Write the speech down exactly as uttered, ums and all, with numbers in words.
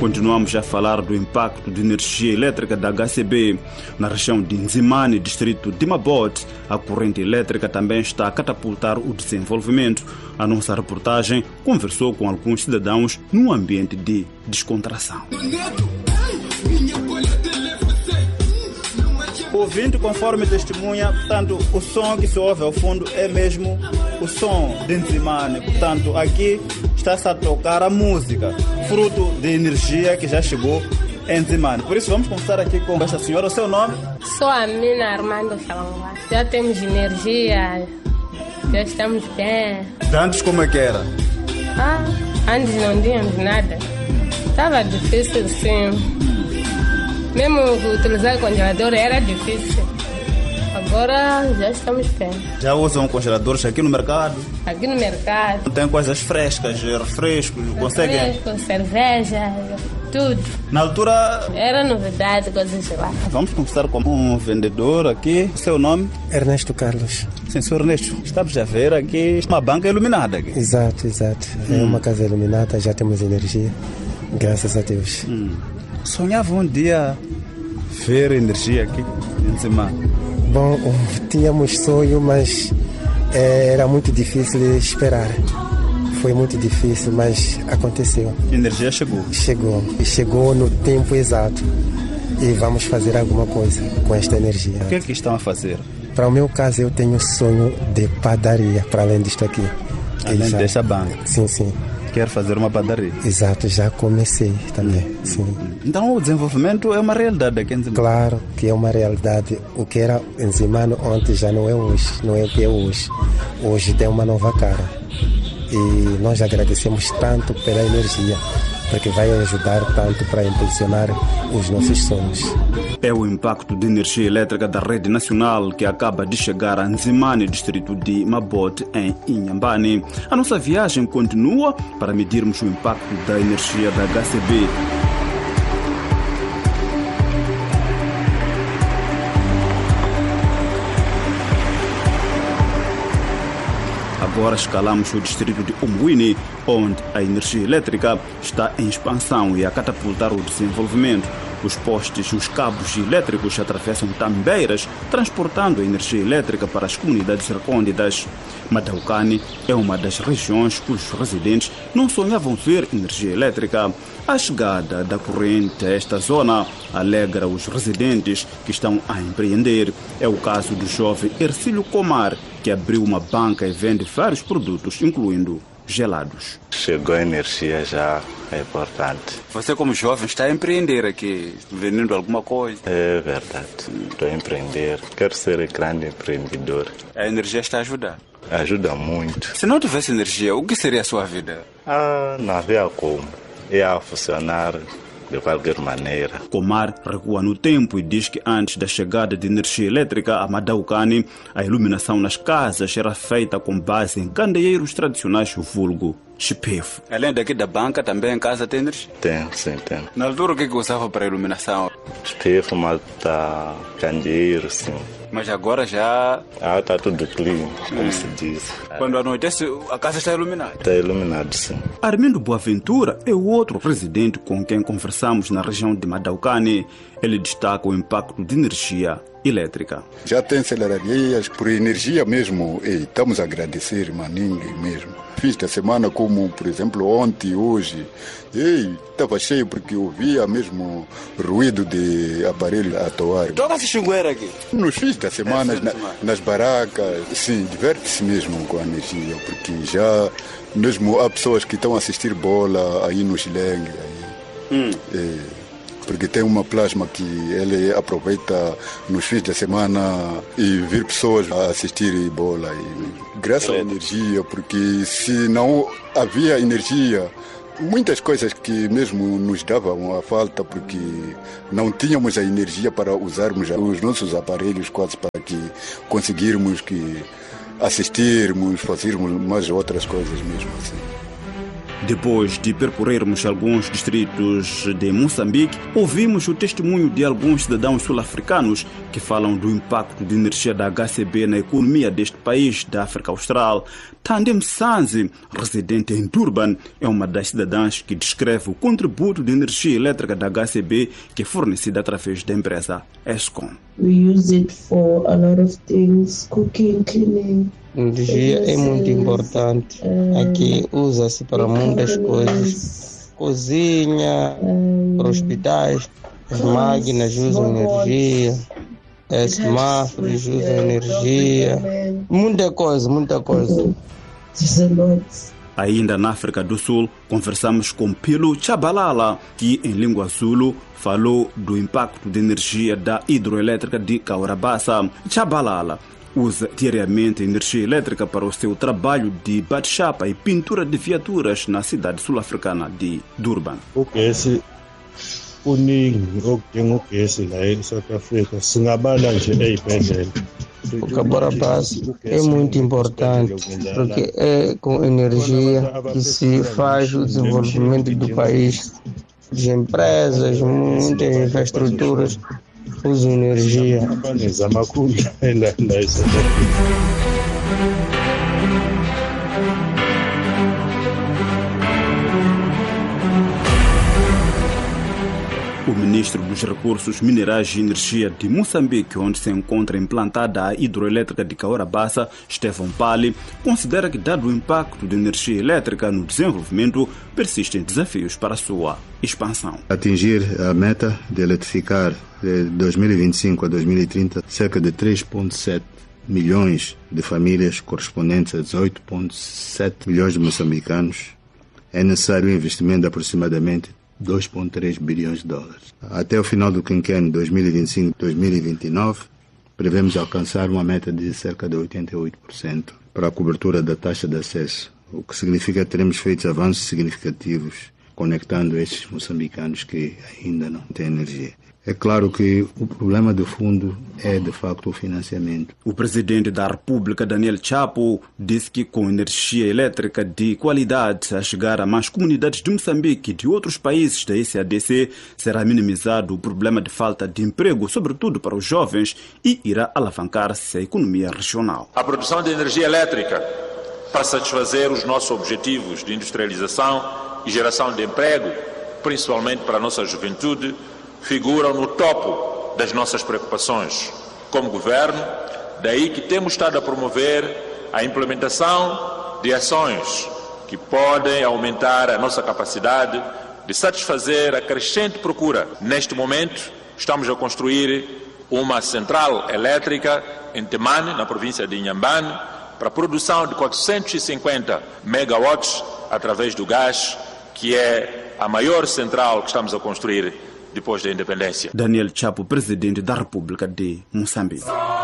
Continuamos a falar do impacto de energia elétrica da H C B. Na região de Nzimane, distrito de Mabote, a corrente elétrica também está a catapultar o desenvolvimento. A nossa reportagem conversou com alguns cidadãos num ambiente de descontração. Ouvindo, conforme testemunha, portanto, o som que se ouve ao fundo é mesmo o som de Nzimane. Portanto, aqui está-se a tocar a música, fruto de energia que já chegou em Nzimane. Por isso, vamos começar aqui com esta senhora. O seu nome? Sou a Mina Armando Xalangua. Já temos energia, já estamos bem. Antes, como é que era? Ah, antes não tínhamos nada. Estava difícil, sim. Mesmo utilizar o congelador era difícil. Agora já estamos bem. Já usam congeladores aqui no mercado? Aqui no mercado. Tem coisas frescas, refrescos, conseguem? Refresco, cerveja, tudo. Na altura... Era novidade, coisas lá. Vamos começar com um vendedor aqui. O seu nome? Ernesto Carlos. Sim, senhor Ernesto. Estamos a ver aqui uma banca iluminada. Aqui. Exato, exato. Hum. É uma casa iluminada, já temos energia. Graças a Deus. Hum. Sonhava um dia ver energia aqui em Nzimane? Bom, tínhamos sonho, mas era muito difícil esperar. Foi muito difícil, mas aconteceu. A energia chegou? Chegou. Chegou no tempo exato. E vamos fazer alguma coisa com esta energia. O que é que estão a fazer? Para o meu caso, eu tenho sonho de padaria, para além disto aqui. Além já... desta banca? Sim, sim. Quer fazer uma padaria? Exato, já comecei também, sim. Então o desenvolvimento é uma realidade aqui em Nzimane? Claro que é uma realidade. O que era em Nzimane ontem já não é hoje, não é o que é hoje. Hoje tem uma nova cara. E nós agradecemos tanto pela energia, porque vai ajudar tanto para impulsionar os nossos sonhos. É o impacto de energia elétrica da rede nacional que acaba de chegar a Nzimane, distrito de Mabote, em Inhambane. A nossa viagem continua para medirmos o impacto da energia da H C B. Agora escalamos o distrito de Umwini, onde a energia elétrica está em expansão e a catapultar o desenvolvimento. Os postes e os cabos elétricos atravessam tambeiras, transportando a energia elétrica para as comunidades recônditas. Madaukani é uma das regiões cujos residentes não sonhavam ver energia elétrica. A chegada da corrente a esta zona alegra os residentes que estão a empreender. É o caso do jovem Ercílio Comar, que abriu uma banca e vende vários produtos, incluindo gelados. Chegou a energia, já é importante. Você, como jovem, está a empreender aqui, vendendo alguma coisa? É verdade, estou a empreender. Quero ser grande empreendedor. A energia está a ajudar? Ajuda muito. Se não tivesse energia, o que seria a sua vida? Ah, não havia como. Ia funcionar de qualquer maneira. Comar recua no tempo e diz que antes da chegada de energia elétrica a Madaukani, a iluminação nas casas era feita com base em candeeiros tradicionais, o vulgo chipefo. Além daqui da banca, também em casa tem energia? Tem, sim, tem. Na altura, o que que usava para a iluminação? Chipefo, malta, candeeiro, sim. Mas agora já... Ah, está tudo clean, como hum. se diz. Quando anoitece, a casa está iluminada? Está iluminado, sim. Armindo Boaventura é o outro residente com quem conversamos na região de Madaukani. Ele destaca o impacto de energia elétrica. Já tem celararias por energia mesmo. E estamos a agradecer, Maningue mesmo. Fiz da semana como, por exemplo, ontem, hoje. Estava cheio porque ouvia mesmo ruído de aparelho a toar. Toca se chungueira aqui? Nos fins da semana, é, na, nas barracas, sim, diverte-se mesmo com a energia, porque já mesmo há pessoas que estão a assistir bola aí no Xilengue. Hum. É, porque tem uma plasma que ele aproveita nos fins de semana e vir pessoas a assistir bola. E, graças à energia, porque se não havia energia, muitas coisas que mesmo nos davam a falta, porque não tínhamos a energia para usarmos os nossos aparelhos quase para que conseguirmos que assistirmos, fazermos mais outras coisas mesmo assim. Depois de percorrermos alguns distritos de Moçambique, ouvimos o testemunho de alguns cidadãos sul-africanos que falam do impacto de energia da H C B na economia deste país da África Austral. Tandem Sanzi, residente em Durban, é uma das cidadãs que descreve o contributo de energia elétrica da H C B que é fornecida através da empresa Eskom. We use it for a lot of things, cooking, cleaning. Energia é muito importante. Aqui usa-se para muitas coisas. Cozinha, para hospitais, as máquinas usam energia, as semáforos usam energia. Muita coisa, muita coisa. Ainda na África do Sul, conversamos com Pilo Chabalala, que em língua zulu falou do impacto de energia da hidroelétrica de Kaurabassa. Chabalala usa diariamente energia elétrica para o seu trabalho de bate-chapa e pintura de viaturas na cidade sul-africana de Durban. O que esse uningi okudinga ugesi la eSouth Africa singabala nje ey'bhedlela. O Kaurabassa é muito importante porque é com energia que se faz o desenvolvimento do país. As empresas, muitas infraestruturas usam energia. O ministro dos Recursos Minerais e Energia de Moçambique, onde se encontra implantada a hidroelétrica de Kaurabassa, Stefan Pali, considera que, dado o impacto de energia elétrica no desenvolvimento, persistem desafios para a sua expansão. Atingir a meta de eletrificar de dois mil e vinte e cinco a dois mil e trinta cerca de três vírgula sete milhões de famílias, correspondentes a dezoito vírgula sete milhões de moçambicanos, é necessário um investimento de aproximadamente dois vírgula três bilhões de dólares. Até o final do quinquênio dois mil e vinte e cinco a dois mil e vinte e nove, prevemos alcançar uma meta de cerca de oitenta e oito por cento para a cobertura da taxa de acesso, o que significa que teremos feito avanços significativos conectando estes moçambicanos que ainda não têm energia. É claro que o problema de fundo é, de facto, o financiamento. O presidente da República, Daniel Chapo, disse que com energia elétrica de qualidade a chegar a mais comunidades de Moçambique e de outros países da S A D C, será minimizado o problema de falta de emprego, sobretudo para os jovens, e irá alavancar-se a economia regional. A produção de energia elétrica para satisfazer os nossos objetivos de industrialização e geração de emprego, principalmente para a nossa juventude, figuram no topo das nossas preocupações como governo, daí que temos estado a promover a implementação de ações que podem aumentar a nossa capacidade de satisfazer a crescente procura. Neste momento, estamos a construir uma central elétrica em Temane, na província de Inhambane, para a produção de quatrocentos e cinquenta megawatts através do gás, que é a maior central que estamos a construir depois da independência. Daniel Chapo, presidente da República de Moçambique.